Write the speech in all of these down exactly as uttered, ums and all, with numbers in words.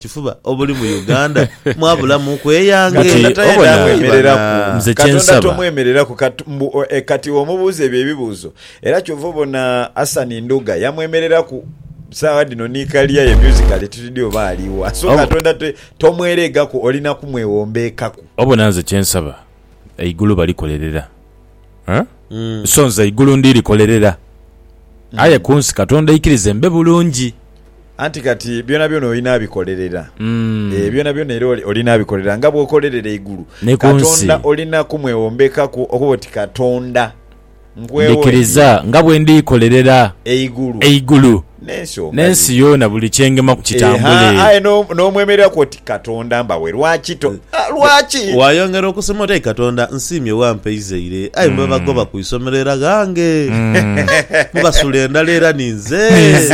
kifuba obuli mu Uganda mwabula mu kweyange tayemerera ku Katonda tomwemerera ku kati omubuuze ebyo ebibuuzo era kyovubona Hassan Nduga yamwemerera ku sawa dino ni kaliya ye musical studio baliwa so Katonda tomwerega ku olina kumwewombeka ku obona nze kyensaba eigulu balikolerera ha mm. sonza igulu ndiri kolerera mm. aye kunsi Katonda ikirize mbe bulungi anti kati byona byona olina bikolerera mm. eh byona byona ero olina bikolerera nga bwokolerera igulu Katonda olina kumwewombeka ku okuboti Katonda ndikiriza nga bwe ndikolerera eigulu eigulu nenso nensi yona buli kyengema ku kitambule eh aye no no mwemerera ko Katonda mbawe lwaki to lwaki wayongera okusema oti Katonda nsimye wampeyizeire ayi mwe bagoba ku isomerera gange mubasule ndalera ninze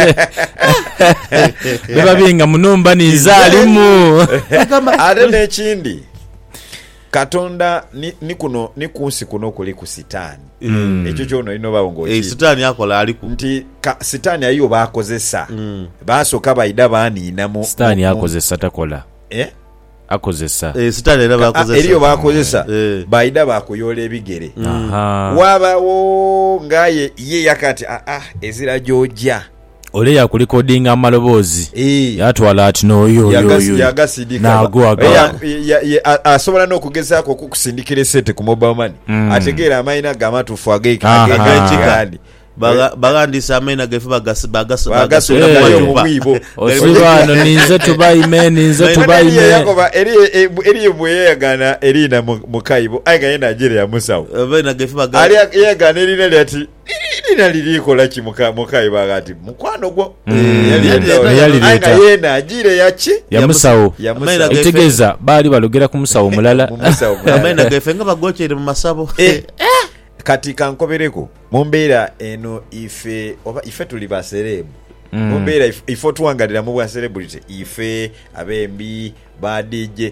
beba binga munumba ninze alimu ate n'ekindi Katonda ni, ni kuno ni kunsi kuno kuli ku sitani mm. ekyo kyono ino bawongo eh sitani akola ali ku nti sitani ayo bakozesa mm. basoka bayida bani inamo sitani akozesa takola eh akozesa eh sitani era bakozesa eriyo bakozesa eh. bayida bakuyola ebigere mm. wabawo ngaye ye yakati ah ah ezira Georgia ole ya kulikodinga amalobozi e. yatwala ati no yo yo yo yagasidika nago aga asobola n'okugezaako okukusindikira sente ku mobile money mm. ategeera amayina gamatufu agekigandi bagandisa amena gefu bagasa bagasa bagasa nayo mubwibo osibano ninze tubayime ninze tubayime yakoba eri eri bweyagana erina mukayibo aiga yenda ajire ya musawo abena gefu bagasa ali yagana erina lati erina lirikola kimuka mukayibo agati mukwano gwo yali yali aiga yenda ajire yachi ya musawo itegeza bali balogera ku musawo mulala amena gefu nga bagochere mu masabo eh kati kankobereko mumbeera eno ife oba ife tuli baserebu mm. mumbeera ifo tuwangalira mu bwa celebrity ife abembi badije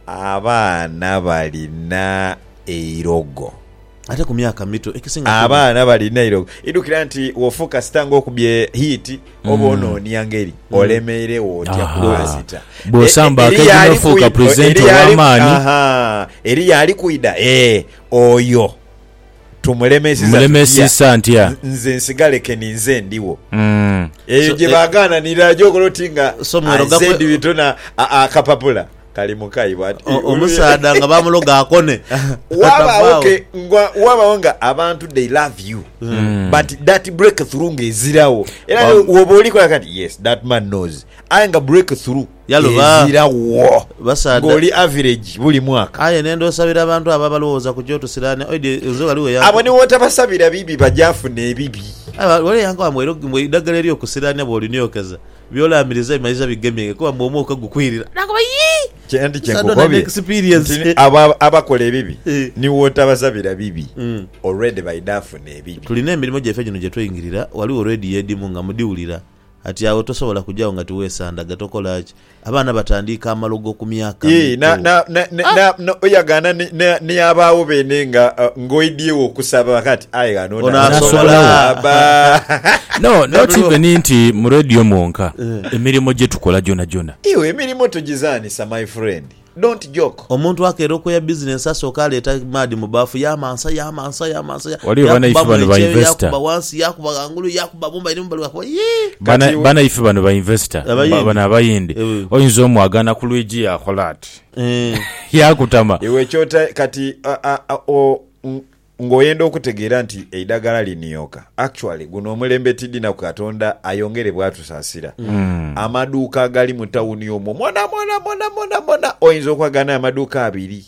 abaana balina eirogo ate ku myaka mito ekisinga abaana balina eirogo idukira nti wofuka stanga okubye hit mm. obono ni yangeri mm. olemeere wotya kuwasita bosamba akajino fuka present wa mani aha eri yali kuida eh oyo tumulemesi mulemesi santia nze nsigale keninze ndiwo mm. eyo je bagana nirajogolotinga somweroga bitona akapapula kali mukai bwati omusada nga bamuloga akone waba okay ngwa waba wanga abantu they love you mm. but that breakthrough ngezirawo era um, woboliko yakati yes that man knows anga breakthrough yaloba ezirawo basada ngoli average buli mwaka aye nendo sabira abantu ababalooza ku kyoto sirane oide nzoga liwe ya abo ni wota basabira bibi bajafu ne bibi aba wale yango amwero idagala liyo kusirane boli niyokeza byola amiriza imaliza bigemye ko amwomo okagukwirira nakuba yi chendi chenko kobe experience aba abakole bibi ni wota basabira bibi mm. already by dafu ne bibi tulina emirimo je fejo je twingirira wali already yedimu nga mudiulira ati awo tosobola kujjawo nga tuwesanda gatokolaje abana batandika amalogo ku myaka ee na na na na no oyagana ni abawo benenga ngoidiewo okusaba wakati ayi gano onasobola ba no not even inti mu radio monka emirimo je tukola jona jona iyo emirimo tujizani sa my friend don't joke omuntu akero ko ya business asoka leta madi mubafu ya mansa ya mansa ya mansa wali bana ife bano ba investor yakuba wansi yakuba gangulu yakuba bomba iri mbalu kwa yi bana bana ife bano ba investor bana abayindi oyinzo mwagana kulwiji ya kolati eh yakutama iwe chota kati o ngoyenda okutegeera nti eidagala liniyoka actually guno omulembe tidina ku Katonda ayongere bwatu sasira mm. amaduka gali mu tawuni yomo mwana mwana mwana mwana mwana oyinzo kwagana amaduka abiri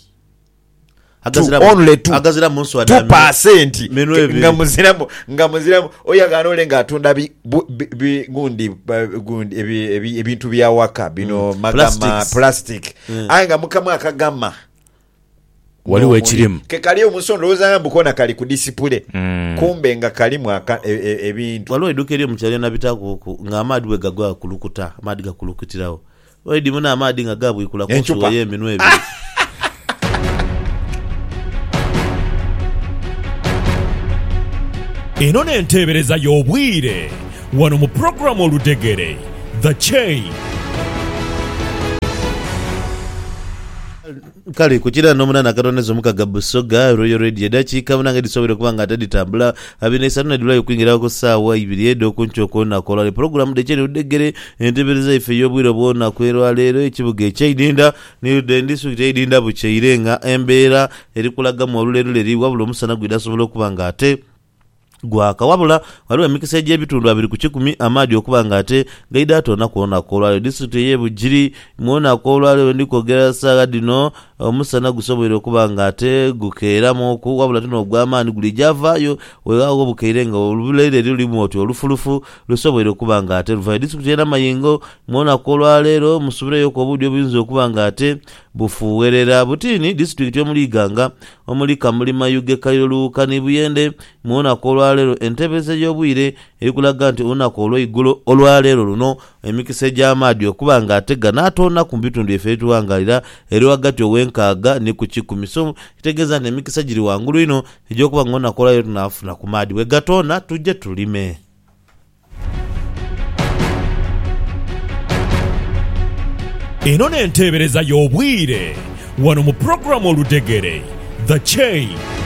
agazira only two agazira munsu adami two percent nga muziramo nga muziramo oyagana olenga atunda bi, bi gundi gundi ebi ebintu bya waka bino mm. magama plastic mm. anga mukama akagama wali no, wechirimu ke kali omusondo ozanga bukona kali ku discipline mm. kumbe nga kali mwaka ebintu e, e, wali edukeri omukyali na bitako nga amadi we gagwa kulukuta amadi gakulukutirawo wadi muna amadi nga gabu ikula konsulo ye minwe ebi eno nentebereza y'obwire wano mu program oludegere The Chain. kale kukira n'omunana katoneza omukaga busoga Royal Radio dakiika munange disobera kubanga ataditambula abina esatu nadulayo kwingira ku ssaawa ibiri edo kunchoko nakola le program de chene udegere entebereza ife y'obwire bwona kwerwa leero ekibuga eky'Idinda ni district y'Idinda bukyeirenga embeera erikulaga mu olulero leri wabula omusana gwidasobola okubanga ate gwaka wabula waliwo emikisa egy'ebitundu abiri ku kikumi amaadi okubanga ate gaida atona kuona kolwale district y'Ebugiri muona kolwale ndikogera saga dino omusana gusobwere okubanga ate gukeeramu ku wabula tino ogw'amaani guli javayo wewawo bukeirenga olubulere luli mwoti olufulufu lusobwere okubanga ate luvayo district y'ena mayingo muona kolwalero musubireyo ko obudde obuyinza okubanga ate bufuwerera butini district y'omuliganga omuli Kamulima Yuge Kaliro Lukani Buyende muona kolwalero entebeze y'obwire erikulaga nti onako olw'eiggulo olwalero luno emikisa gy'amaadi okubanga ate ganaatona ku bitundu efe tuwangalira eri wagati owenkaaga ne ku kikumi so kitegeeza nti emikisa giri wangulu ino egy'okuba nga onakolayo tunaafuna ku maadi bwe gatona tujje tulime. Eno n'enteebereza y'obwire wano mu programu Oludegere The Chain.